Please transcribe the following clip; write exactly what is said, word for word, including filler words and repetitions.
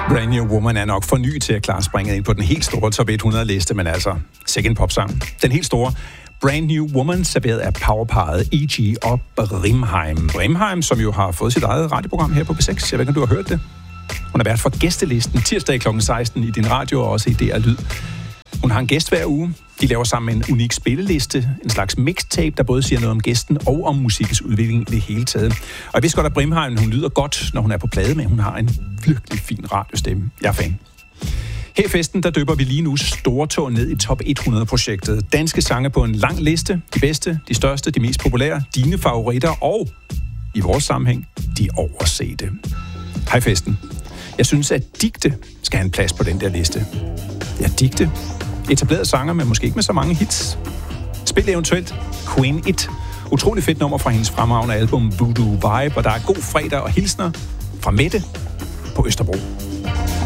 Brand New Woman er nok for ny til at klare springet ind på den helt store top hundrede-liste, men altså, sikke en popsang. Den helt store Brand New Woman, serveret af powerparet E G og Brimheim. Brimheim, som jo har fået sit eget radioprogram her på B seks. Jeg ved ikke, om du har hørt det. Hun har været for gæstelisten tirsdag klokken seksten i din radio og også i D R Lyd. Hun har en gæst hver uge. De laver sammen en unik spilleliste, en slags mixtape, der både siger noget om gæsten og om musikkens udvikling i det hele taget. Og jeg vidste godt, at Brimheim, hun lyder godt, når hun er på plade, men hun har en virkelig fin radiostemme. Jeg er fan. Her i festen, der døber vi lige nu store tog ned i top hundrede-projektet. Danske sange på en lang liste. De bedste, de største, de mest populære, dine favoritter og, i vores sammenhæng, de oversete. Hej festen. Jeg synes, at digte skal have en plads på den der liste. Ja, digte. Etablerede sanger, men måske ikke med så mange hits. Spil eventuelt Queen It. Utrolig fedt nummer fra hendes fremragende album Voodoo Vibe, og der er god fredag og hilsner fra Mette på Østerbro.